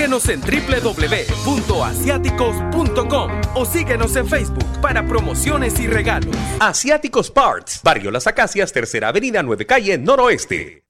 Visítenos en www.asiaticos.com o síguenos en Facebook para promociones y regalos. Asiáticos Parts, Barrio Las Acacias, Tercera Avenida, 9 Calle, Noroeste.